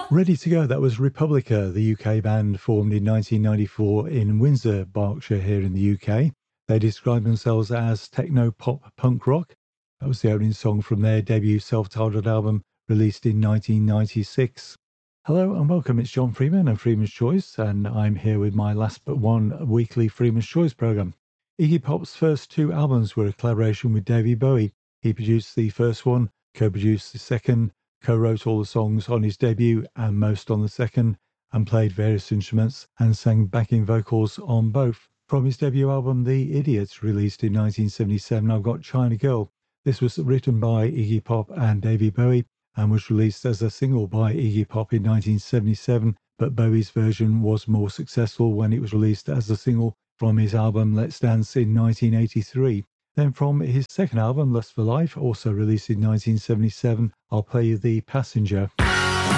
Ready to Go, that was Republica, the UK band formed in 1994 in Windsor, Berkshire, here in the UK. They describe themselves as techno-pop punk rock. That was the opening song from their debut self-titled album released in 1996. Hello and welcome, it's John Freeman and Freeman's Choice, and I'm here with my last but one weekly Freeman's Choice programme. Iggy Pop's first two albums were a collaboration with David Bowie. He produced the first one, co-produced the second, co-wrote all the songs on his debut and most on the second, and played various instruments and sang backing vocals on both. From his debut album The Idiot, released in 1977, I've got China Girl. This was written by Iggy Pop and David Bowie and was released as a single by Iggy Pop in 1977, but Bowie's version was more successful when it was released as a single from his album Let's Dance in 1983. Then from his second album, Lust for Life, also released in 1977, I'll play you The Passenger.